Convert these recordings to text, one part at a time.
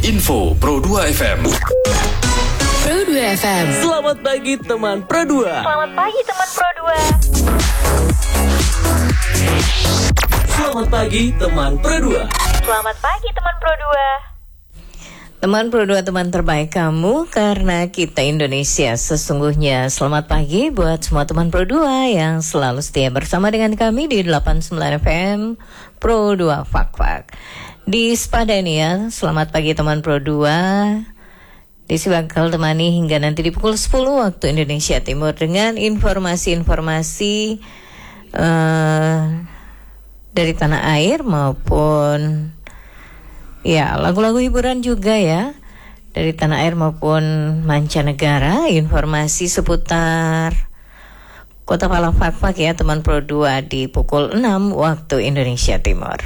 Info Pro 2 FM. Pro 2 FM. Selamat pagi teman Pro 2. Selamat pagi teman Pro 2. Selamat pagi teman Pro 2. Selamat pagi teman Pro 2. Teman Pro 2, teman terbaik kamu karena kita Indonesia sesungguhnya. Selamat pagi buat semua teman Pro 2 yang selalu setia bersama dengan kami di 89 FM Pro 2 Fak-Fak. Di Sepada ini ya, selamat pagi teman Pro 2. Desi bakal temani hingga nanti di pukul 10 waktu Indonesia Timur dengan informasi-informasi dari tanah air maupun ya lagu-lagu hiburan juga ya dari tanah air maupun mancanegara. Informasi seputar Kota Palang Fak-Fak ya teman Pro 2 di pukul 6 waktu Indonesia Timur.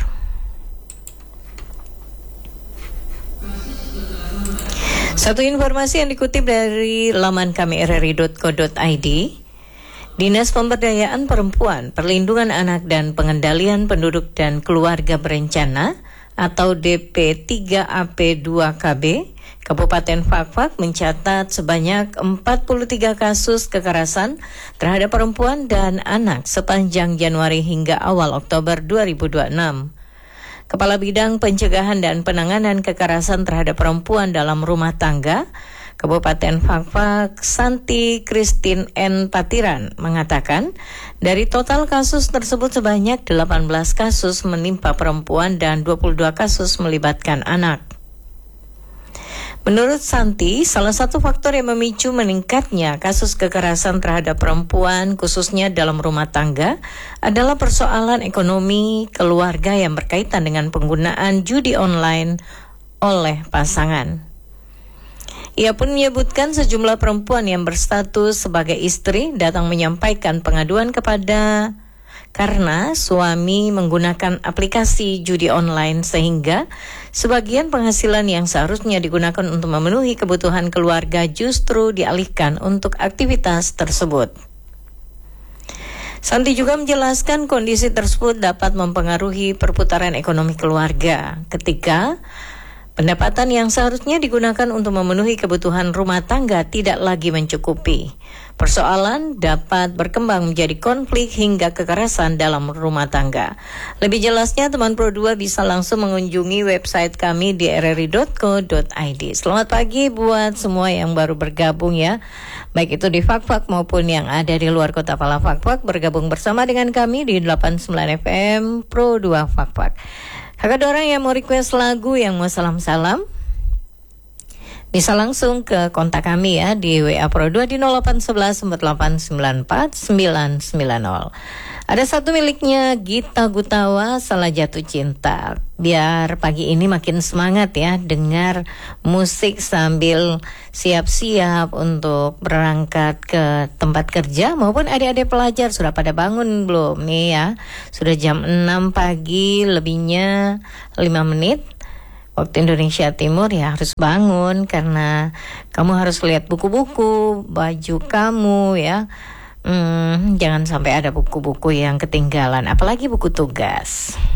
Satu informasi yang dikutip dari laman kami rri.co.id. Dinas Pemberdayaan Perempuan, Perlindungan Anak dan Pengendalian Penduduk dan Keluarga Berencana atau DP3AP2KB Kabupaten Fak-Fak mencatat sebanyak 43 kasus kekerasan terhadap perempuan dan anak sepanjang Januari hingga awal Oktober 2026. Kepala Bidang Pencegahan dan Penanganan Kekerasan terhadap Perempuan dalam Rumah Tangga Kabupaten Fak-Fak, Santi Christine N. Patiran mengatakan, dari total kasus tersebut sebanyak 18 kasus menimpa perempuan dan 22 kasus melibatkan anak. Menurut Santi, salah satu faktor yang memicu meningkatnya kasus kekerasan terhadap perempuan khususnya dalam rumah tangga adalah persoalan ekonomi keluarga yang berkaitan dengan penggunaan judi online oleh pasangan. Ia pun menyebutkan sejumlah perempuan yang berstatus sebagai istri datang menyampaikan pengaduan karena suami menggunakan aplikasi judi online sehingga sebagian penghasilan yang seharusnya digunakan untuk memenuhi kebutuhan keluarga justru dialihkan untuk aktivitas tersebut. Santi juga menjelaskan kondisi tersebut dapat mempengaruhi perputaran ekonomi keluarga ketika pendapatan yang seharusnya digunakan untuk memenuhi kebutuhan rumah tangga tidak lagi mencukupi. Persoalan dapat berkembang menjadi konflik hingga kekerasan dalam rumah tangga. Lebih jelasnya teman Pro 2 bisa langsung mengunjungi website kami di rri.co.id. Selamat pagi buat semua yang baru bergabung ya. Baik itu di Fak-Fak maupun yang ada di luar Kota Palang Fak-Fak bergabung bersama dengan kami di 89 FM Pro 2 Fak-Fak. Ada orang yang mau request lagu, yang mau salam-salam, bisa langsung ke kontak kami ya di WA Pro 2 di 0811 4894 990. Ada satu miliknya Gita Gutawa, Salah Jatuh Cinta. Biar pagi ini makin semangat ya dengar musik sambil siap-siap untuk berangkat ke tempat kerja maupun adik-adik pelajar. Sudah pada bangun belum nih ya? Sudah jam 6 pagi lebihnya 5 menit waktu Indonesia Timur ya, harus bangun karena kamu harus lihat buku-buku, baju kamu ya. Jangan sampai ada buku-buku yang ketinggalan, apalagi buku tugas.